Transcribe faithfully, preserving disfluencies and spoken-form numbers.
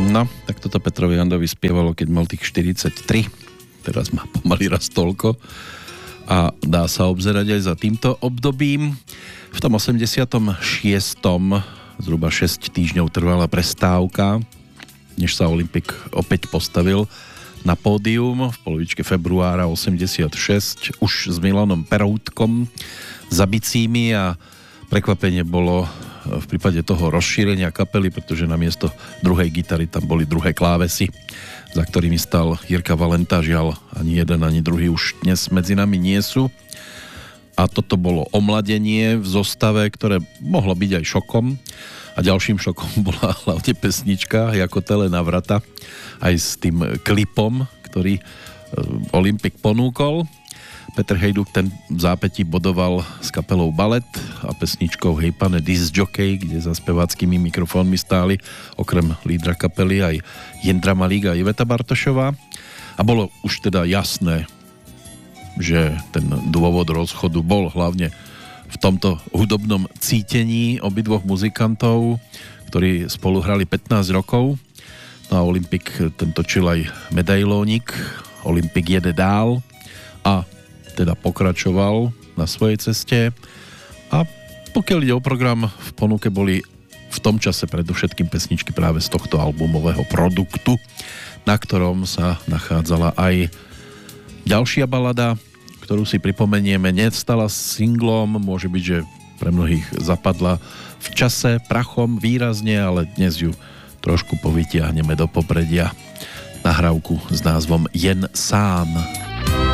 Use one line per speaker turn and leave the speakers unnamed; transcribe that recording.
No, tak toto Petrovi Jandovi spievalo, keď mal tých štyridsaťtri. Teraz má pomaly raz toľko. A dá sa obzerať aj za týmto obdobím. V tom osemdesiatom šiestom zhruba šesť týždňov trvala prestávka, než sa Olympik opäť postavil na pódium v polovičke februára osemdesiatšesť už s Milanom Peroutkom za bicími a prekvapenie bolo v prípade toho rozšírenia kapely, pretože namiesto druhej gitary tam boli druhé klávesy, za ktorými stal Jirka Valenta. Žiaľ, ani jeden, ani druhý už dnes medzi nami nie sú. A toto bolo omladenie v zostave, ktoré mohlo byť aj šokom. A ďalším šokom bola hlavne pesnička Jako Telena vrata, aj s tým klipom, ktorý Olympik ponúkol. Peter Hejduk ten v zápätí bodoval s kapelou Balet a pesničkou Hej pane disc jockey, kde za speváckými mikrofónmi stáli okrem lídra kapely aj Jindra Malík a Iveta Bartošová. A bolo už teda jasné, že ten dôvod rozchodu bol hlavne v tomto hudobnom cítení obidvoch muzikantov, ktorí spolu hrali pätnásť rokov. No a Olympik ten točil aj medailónik Olympik jede dál a teda pokračoval na svojej ceste. A pokiaľ ide o program, v ponuke boli v tom čase predovšetkým pesničky práve z tohto albumového produktu, na ktorom sa nachádzala aj ďalšia balada, ktorú si pripomenieme, nestala singlom, môže byť, že pre mnohých zapadla v čase prachom výrazne, ale dnes ju trošku povytiahneme do popredia. Nahrávku s názvom Jen sám.